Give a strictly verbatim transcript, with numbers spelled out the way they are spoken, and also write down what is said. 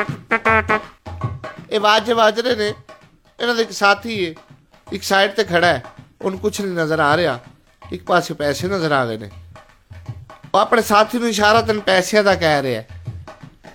ਇਹ ਵਾਜੇ ਵੱਜ ਰਹੇ ਨੇ। ਇਹਨਾਂ ਦਾ ਇੱਕ ਸਾਥੀ ਹੈ, ਇੱਕ ਸਾਈਡ ਤੇ ਖੜਾ ਹੈ, ਉਹਨੂੰ ਕੁਛ ਨਹੀਂ ਨਜ਼ਰ ਆ ਰਿਹਾ। ਇੱਕ ਪਾਸੇ ਪੈਸੇ ਨਜ਼ਰ ਆ ਗਏ ਨੇ। ਉਹ ਆਪਣੇ ਸਾਥੀ ਨੂੰ ਇਸ਼ਾਰਾ ਤੈਨੂੰ ਪੈਸਿਆਂ ਦਾ ਕਹਿ ਰਿਹਾ।